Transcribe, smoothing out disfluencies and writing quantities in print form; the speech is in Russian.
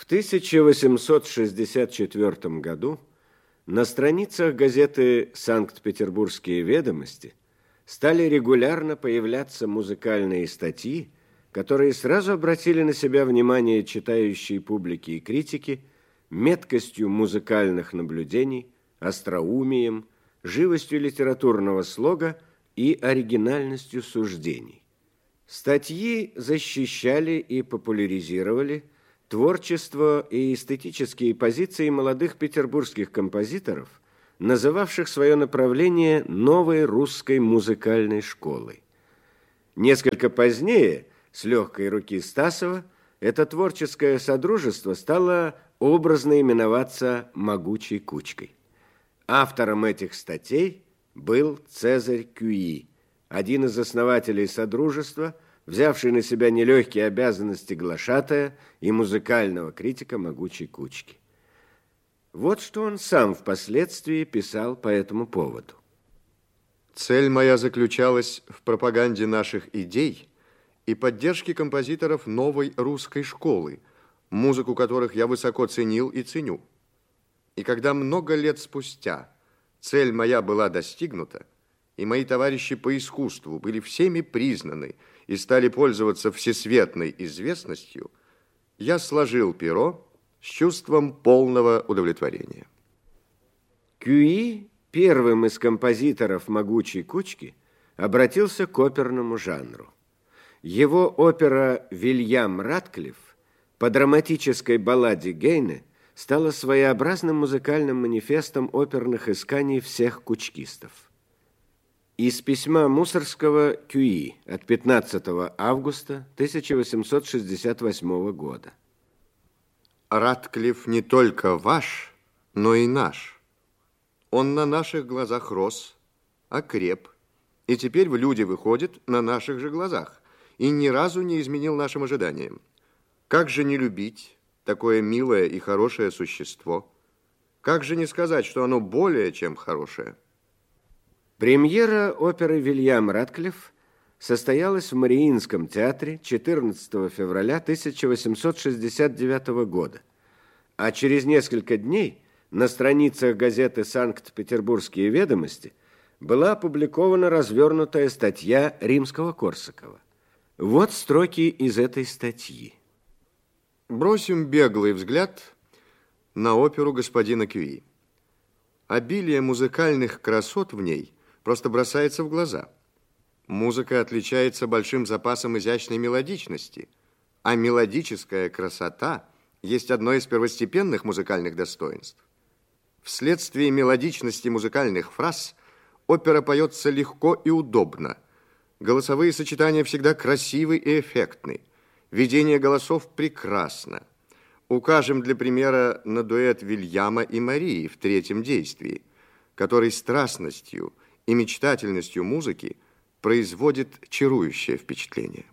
В 1864 году на страницах газеты «Санкт-Петербургские ведомости» стали регулярно появляться музыкальные статьи, которые сразу обратили на себя внимание читающей публики и критики меткостью музыкальных наблюдений, остроумием, живостью литературного слога и оригинальностью суждений. Статьи защищали и популяризировали творчество и эстетические позиции молодых петербургских композиторов, называвших свое направление новой русской музыкальной школой. Несколько позднее, с легкой руки Стасова, это творческое содружество стало образно именоваться «Могучей кучкой». Автором этих статей был Цезарь Кюи, один из основателей содружества, взявший на себя нелегкие обязанности глашатая и музыкального критика «Могучей кучки». Вот что он сам впоследствии писал по этому поводу. Цель моя заключалась в пропаганде наших идей и поддержке композиторов новой русской школы, музыку которых я высоко ценил и ценю. И когда много лет спустя цель моя была достигнута, и мои товарищи по искусству были всеми признаны и стали пользоваться всесветной известностью, я сложил перо с чувством полного удовлетворения. Кюи, первым из композиторов «Могучей кучки», обратился к оперному жанру. Его опера «Вильям Ратклифф» по драматической балладе Гейне стала своеобразным музыкальным манифестом оперных исканий всех кучкистов. Из письма Мусоргского Кюи от 15 августа 1868 года. Ратклифф не только ваш, но и наш. Он на наших глазах рос, окреп, и теперь в люди выходит на наших же глазах, и ни разу не изменил нашим ожиданиям. Как же не любить такое милое и хорошее существо? Как же не сказать, что оно более чем хорошее? Премьера оперы «Вильям Ратклифф» состоялась в Мариинском театре 14 февраля 1869 года, а через несколько дней на страницах газеты «Санкт-Петербургские ведомости» была опубликована развернутая статья Римского-Корсакова. Вот строки из этой статьи. Бросим беглый взгляд на оперу господина Кюи. Обилие музыкальных красот в ней просто бросается в глаза. Музыка отличается большим запасом изящной мелодичности, а мелодическая красота есть одно из первостепенных музыкальных достоинств. Вследствие мелодичности музыкальных фраз опера поется легко и удобно. Голосовые сочетания всегда красивы и эффектны. Ведение голосов прекрасно. Укажем для примера на дуэт Вильяма и Марии в третьем действии, который страстностью и мечтательностью музыки производит чарующее впечатление.